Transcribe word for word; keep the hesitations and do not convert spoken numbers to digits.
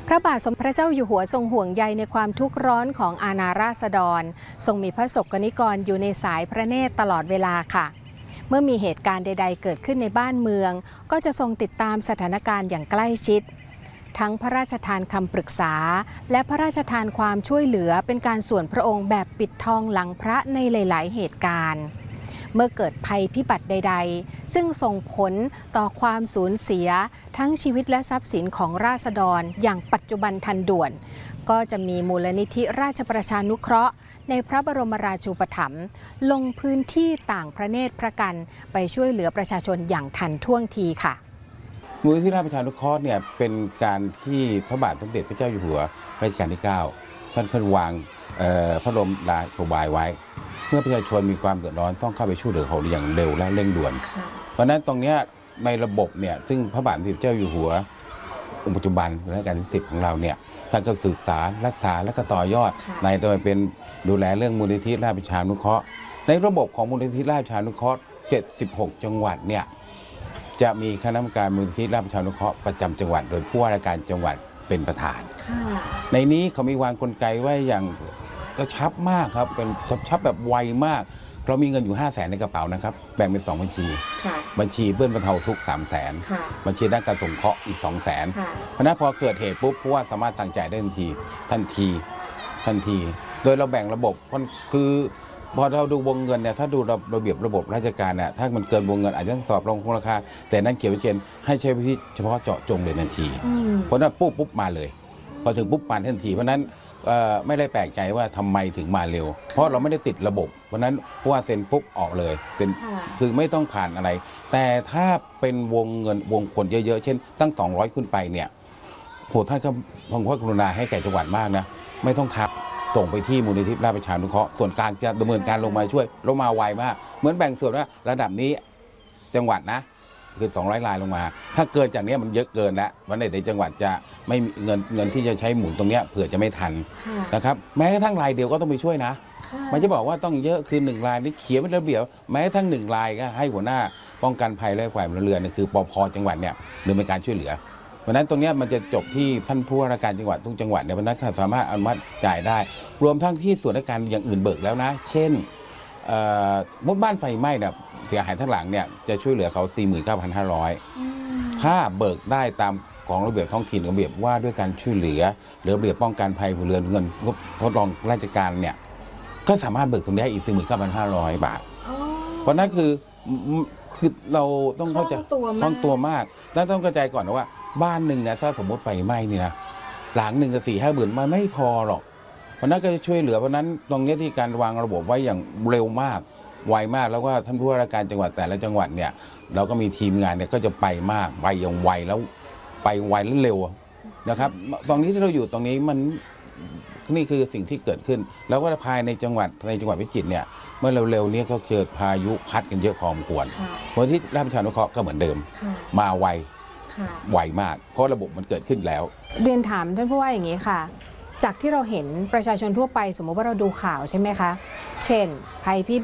พระบาทสมเด็จพระเจ้าอยู่หัวทรงห่วงใยในความทุกข์ร้อนของอาณาราษฎรทรงมีพระศกนิกรอยู่ในสายพระเนตรตลอดเวลาค่ะเมื่อมีเหตุการณ์ใดๆเกิดขึ้นในบ้านเมืองก็จะทรงติดตามสถานการณ์อย่างใกล้ชิดทั้งพระราชทานคำปรึกษาและพระราชทานความช่วยเหลือเป็นการส่วนพระองค์แบบปิดทองหลังพระในหลายๆเหตุการณ์เมื่อเกิดภัยพิบัติใดๆซึ่งส่งผลต่อความสูญเสียทั้งชีวิตและทรัพย์สินของราษฎรอย่างปัจจุบันทันด่วนก็จะมีมูลนิธิราชประชานุเคราะห์ในพระบรมราชูปถัมภ์ลงพื้นที่ต่างพระเนตรพระกันไปช่วยเหลือประชาชนอย่างทันท่วงทีค่ะมูลนิธิราชประชานุเคราะห์เนี่ยเป็นการที่พระบาทสมเด็จพระเจ้าอยู่หัวรัชกาลที่เก้าท่านเคยวางพระบรมราโชบายไว้เมื่อประชาชนมีความเดือดร้อนต้องเข้าไปช่วยเหลือเขาอย่างเร็วและเร่งด่วนเพราะฉะนั้นตรงนี้ในระบบเนี่ยซึ่งพระบาทสมเด็จพระเจ้าอยู่หัวองค์ปัจจุบันรัชกาลที่สิบของเราเนี่ยท่านก็ศึกษารักษาและก็ต่อยอดในโดยเป็นดูแลเรื่องมูลนิธิราชประชานุเคราะห์ในระบบของมูลนิธิราชประชานุเคราะห์เจ็ดสิบหกจังหวัดเนี่ยจะมีคณะกรรมการมูลนิธิราชประชานุเคราะห์ประจำจังหวัดโดยผู้ว่าราชการจังหวัดเป็นประธานในนี้เขามีวางกลไกไว้อย่างกระชับมากครับเป็นกระชับแบบไวมากเรามีเงินอยู่ห้าแสนในกระเป๋านะครับแบ่งเป็นสองบัญชีบัญชีเพื่อนบรรเทาทุกข์สามแสนบัญชีด้านการสงเคราะห์อีกสองแสนเพราะนั้นพอเกิดเหตุปุ๊บผู้ว่าสามารถสั่งจ่ายได้ทันทีทันทีทันทีโดยเราแบ่งระบบคือพอเราดูวงเงินเนี่ยถ้าดูระเบียบระบบราชการเนี่ยถ้ามันเกินวงเงินอาจจะต้องสอบรองคงราคาแต่นั้นเขียนไว้เช่นให้ใช้วิธีเฉพาะเจาะจงเลยทันทีเพราะนั้นปุ๊บปุ๊บมาเลยพอถึงปุ๊บมาทันทีเพราะนั้นไม่ได้แปลกใจว่าทำไมถึงมาเร็วเพราะเราไม่ได้ติดระบบเพราะนั้นผู้ว่าเซ็นปุ๊บออกเลยเป็นคือไม่ต้องผ่านอะไรแต่ถ้าเป็นวงเงินวงคนเยอะๆเช่นตั้งสองร้อยขึ้นไปเนี่ยโหท่านก็พงพระกรุณาให้แก่จังหวัดมากนะไม่ต้องทับส่งไปที่มูลนิธิราชประชานุเคราะห์ส่วนกลางจะดำเนินการลงมาช่วยลงมาไวมากเหมือนแบ่งส่วนว่าระดับนี้จังหวัดนะคือสองร้อยรายลงมาถ้าเกินจากนี้มันเยอะเกินแล้ววันไหนในจังหวัดจะไม่มีเงินเงินที่จะใช้หมุนตรงนี้เผื่อจะไม่ทันนะครับแม้กระทั่งรายเดียวก็ต้องไปช่วยนะมันจะบอกว่าต้องเยอะคือหนึ่งรายนี่เขียนเป็นระเบียบแม้กระทั่งหนึ่งรายก็ให้หัวหน้าป้องกันภัยและฝ่ายพลเรือนคือปภจังหวัดเนี่ยดำเนินการช่วยเหลือเพราะนั้นตรงนี้มันจะจบที่ท่านผู้ว่าราชการจังหวัดทุกจังหวัดเนี่ยเพราะนั้นสามารถอนุมัติจ่ายได้รวมทั้งที่ส่วนราชการอย่างอื่นเบิกแล้วนะเช่นมดบ้านไฟไหม้เนี่ยเสียหายทั้งหลังเนี่ยจะช่วยเหลือเขา สี่หมื่นเก้าพันห้าร้อย ถ้าเบิกได้ตามของระเบียบท้องถิ่นระเบียบว่าด้วยการช่วยเหลือหรือระเบียบป้องกันภัยพลเรือนเงินงบทดลองราชการเนี่ยก็สามารถเบิกตรงนี้อีก สี่หมื่นเก้าพันห้าร้อย บาทเพราะนั้นคือคือเราต้องเข้าใจต้องตัวมากแล้วต้องเข้าใจก่อนนะว่าบ้านหนึ่งนะถ้าสมมติไฟไหม้นี่นะหลังหนึ่งกับสี่ห้าหมื่นมันไม่พอหรอกเพราะนั้นก็จะช่วยเหลือเพราะนั้นตรงนี้ที่การวางระบบไว้อย่างเร็วมากไวมากแล้วก็ท่านผู้ว่าราชการจังหวัดแต่ละจังหวัดเนี่ยเราก็มีทีมงานเนี่ยก็จะไปมากไปอย่างไวแล้วไปไวและเร็วนะครับตรงนี้ที่เราอยู่ตรงนี้มันนี่คือสิ่งที่เกิดขึ้นแล้วก็ภายในจังหวัดในจังหวัดพิจิตรเนี่ยเมื่อเร็วๆนี้ก็เกิดพายุพัดกันเยอะพอสมควรมูลที่ราชประชานุเคราะห์ก็เหมือนเดิมมาไวไวมากเพราะระบบมันเกิดขึ้นแล้วเรียนถามท่านผู้ว่าอย่างนี้ค่ะจากที่เราเห็นประชาชนทั่วไปสมมติว่าเราดูข่าวใช่ไหมคะเช่นภัยพิ